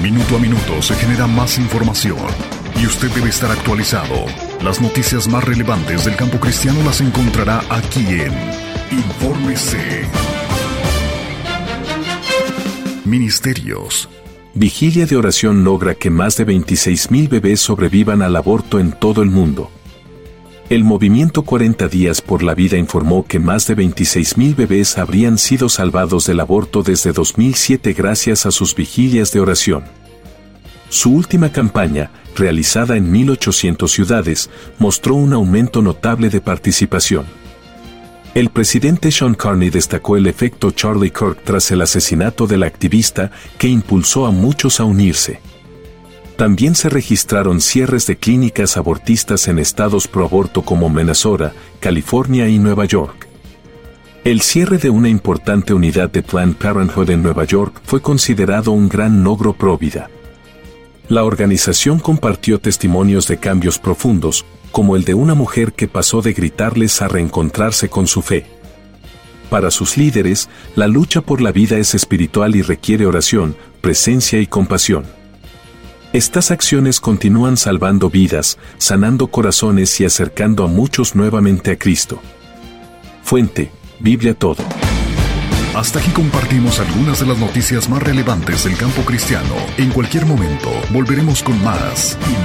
Minuto a minuto se genera más información y usted debe estar actualizado. Las noticias más relevantes del campo cristiano las encontrará aquí en Infórmese. Ministerios. Vigilia de oración logra que más de 26,000 bebés sobrevivan al aborto en todo el mundo. El movimiento 40 días por la vida informó que más de 26,000 bebés habrían sido salvados del aborto desde 2007 gracias a sus vigilias de oración. Su última campaña, realizada en 1,800 ciudades, mostró un aumento notable de participación. El presidente Sean Carney destacó el efecto Charlie Kirk tras el asesinato del activista que impulsó a muchos a unirse. También se registraron cierres de clínicas abortistas en estados pro aborto como Minnesota, California y Nueva York. El cierre de una importante unidad de Planned Parenthood en Nueva York fue considerado un gran logro pro vida. La organización compartió testimonios de cambios profundos, como el de una mujer que pasó de gritarles a reencontrarse con su fe. Para sus líderes, la lucha por la vida es espiritual y requiere oración, presencia y compasión. Estas acciones continúan salvando vidas, sanando corazones y acercando a muchos nuevamente a Cristo. Fuente: Biblia Todo. Hasta aquí compartimos algunas de las noticias más relevantes del campo cristiano. En cualquier momento, volveremos con más